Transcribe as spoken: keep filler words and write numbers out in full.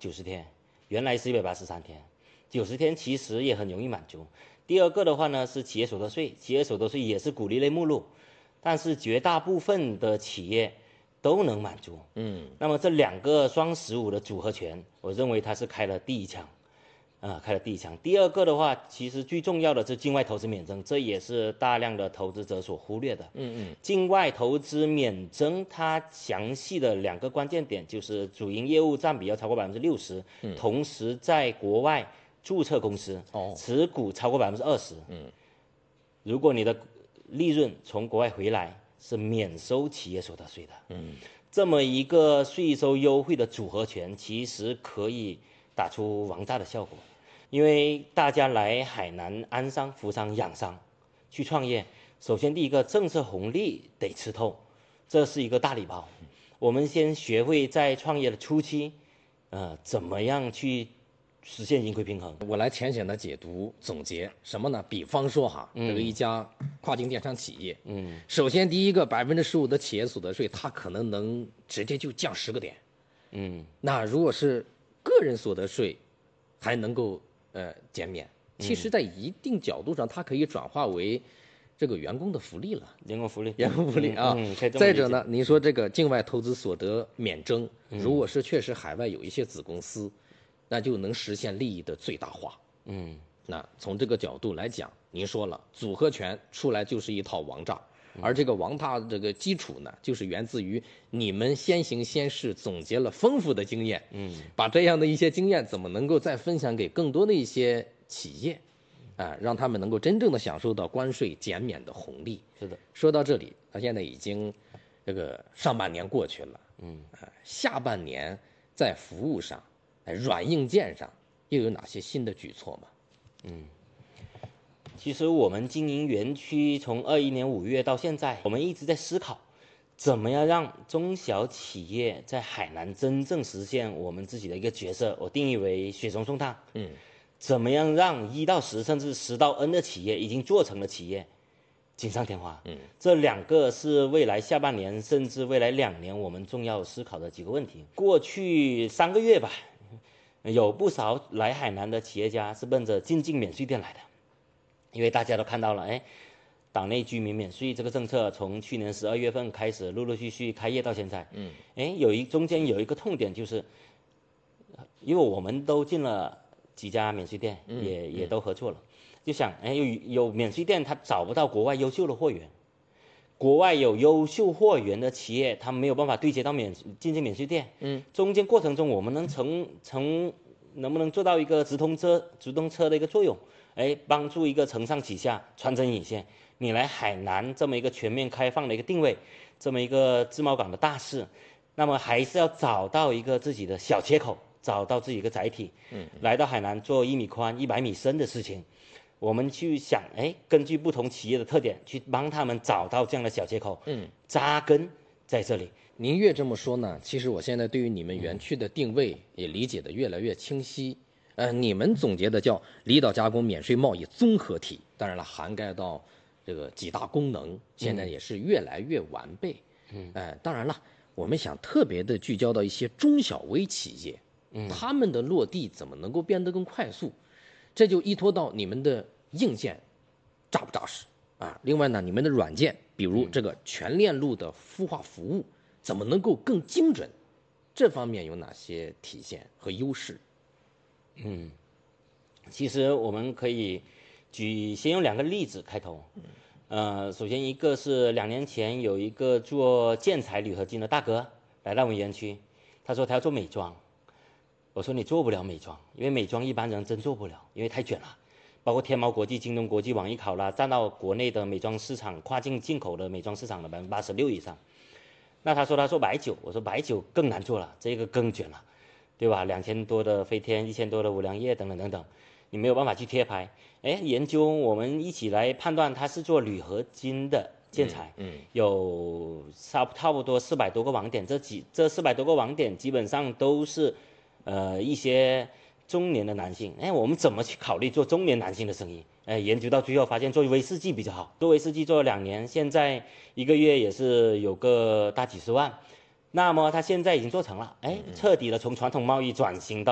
九十天，原来是一百八十三天，九十天其实也很容易满足。第二个的话呢是企业所得税，企业所得税也是鼓励类目录，但是绝大部分的企业都能满足。嗯，那么这两个双十五的组合拳，我认为它是开了第一枪。啊，开了第一枪。第二个的话，其实最重要的是境外投资免征，这也是大量的投资者所忽略的。嗯嗯，境外投资免征它详细的两个关键点就是主营业务占比要超过百分之六十，同时在国外注册公司，哦，持股超过百分之二十。嗯，如果你的利润从国外回来，是免收企业所得税的。嗯，这么一个税收优惠的组合拳，其实可以打出王炸的效果。因为大家来海南安商、扶商、养商去创业，首先第一个政策红利得吃透，这是一个大礼包。我们先学会在创业的初期，呃，怎么样去实现盈亏平衡。 我来浅显的解读总结什么呢？比方说哈，这个一家跨境电商企业，嗯，首先第一个百分之十五的企业所得税，它可能能直接就降十个点，嗯，那如果是个人所得税，还能够。呃，减免，其实，在一定角度上，它可以转化为这个员工的福利了。 员工福利， 员工福利啊。嗯嗯、再者呢，您说这个境外投资所得免征，嗯、如果是确实海外有一些子公司，那就能实现利益的最大化。嗯，那从这个角度来讲，您说了，组合拳出来就是一套王炸。而这个王炸这个基础呢，就是源自于你们先行先试，总结了丰富的经验，嗯，把这样的一些经验怎么能够再分享给更多的一些企业，啊、呃，让他们能够真正的享受到关税减免的红利。 是的， 说到这里，他现在已经这个上半年过去了，嗯，啊、呃，下半年在服务上、呃、软硬件上又有哪些新的举措吗？嗯。 其实我们经营园区从二一年五月到现在，我们一直在思考，怎么样让中小企业在海南真正实现我们自己的一个角色，我定义为雪中送炭。嗯，怎么样让一到十甚至十到 N 的企业已经做成了企业锦上添花？嗯，这两个是未来下半年甚至未来两年我们重要思考的几个问题。过去三个月吧，有不少来海南的企业家是奔着进境免税店来的。因为大家都看到了，哎，岛内居民免税这个政策从去年十二月份开始陆陆续续开业到现在，嗯，哎，有一中间有一个痛点就是，因为我们都进了几家免税店，嗯、也也都合作了，就想，哎，有有免税店他找不到国外优秀的货源，国外有优秀货源的企业，他没有办法对接到免进境免税店，嗯，中间过程中我们能成成能不能做到一个直通车直通车的一个作用？哎，帮助一个承上启下、穿针引线。你来海南这么一个全面开放的一个定位，这么一个自贸港的大势，那么还是要找到一个自己的小切口，找到自己一个载体。嗯，来到海南做一米宽、一百米深的事情，我们去想，哎，根据不同企业的特点，去帮他们找到这样的小切口，嗯，扎根在这里。 您越这么说呢，其实我现在对于你们园区的定位也理解的越来越清晰。呃，你们总结的叫离岛加工免税贸易综合体，当然了，涵盖到这个几大功能，现在也是越来越完备。嗯，呃，当然了，我们想特别的聚焦到一些中小微企业，嗯，他们的落地怎么能够变得更快速？这就依托到你们的硬件扎不扎实啊？另外呢，你们的软件，比如这个全链路的孵化服务，怎么能够更精准？这方面有哪些体现和优势？ 嗯，其实我们可以举先用两个例子开头。呃，首先一个是两年前有一个做建材铝合金的大哥来到我们园区，他说他要做美妆，我说你做不了美妆，因为美妆一般人真做不了，因为太卷了。包括天猫国际、京东国际、网易考拉占到国内的美妆市场跨境进口的美妆市场的百分之八十六以上。那他说他做白酒，我说白酒更难做了，这个更卷了。对吧？两千多的飞天，一千多的五粮液等等等等，你没有办法去贴牌。哎，研究我们一起来判断，它是做铝合金的建材，嗯，嗯有差差不多四百多个网点，这几这四百多个网点基本上都是，呃，一些中年的男性。哎，我们怎么去考虑做中年男性的生意？哎，研究到最后发现做威士忌比较好，做威士忌做了两年，现在一个月也是有个大几十万。那么他现在已经做成了，哎，彻底的从传统贸易转型到